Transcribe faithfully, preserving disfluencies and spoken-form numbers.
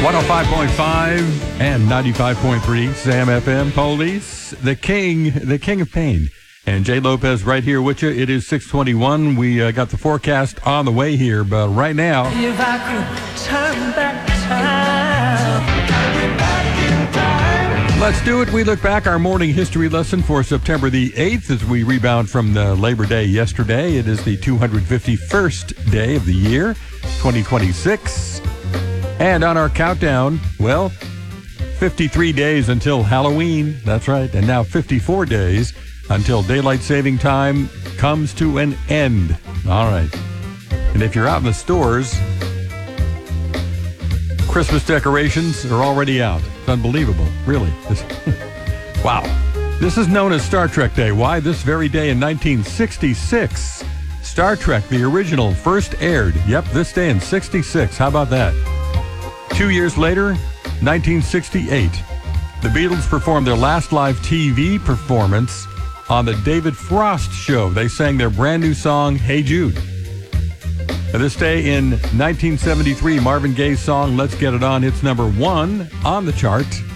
one oh five point five and ninety-five point three Sam F M. Police, the king, the king of pain. And Jay Lopez right here with you. It is six twenty-one. We uh, got the forecast on the way here, but right now... If I could turn back time. Let's do it. We look back our morning history lesson for September the eighth as we rebound from the Labor Day yesterday. It is the two hundred fifty-first day of the year, twenty twenty-six. And on our countdown, well, fifty-three days until Halloween. That's right. And now fifty-four days until daylight saving time comes to an end. All right. And if you're out in the stores, Christmas decorations are already out. It's unbelievable, really. Wow. This is known as Star Trek Day. Why? This very day in nineteen sixty-six, Star Trek, the original, first aired. Yep, this day in sixty-six. How about that? Two years later, nineteen sixty-eight, the Beatles performed their last live T V performance on the David Frost Show. They sang their brand new song, Hey Jude. Now, this day in nineteen seventy-three, Marvin Gaye's song, Let's Get It On, hits number one on the chart.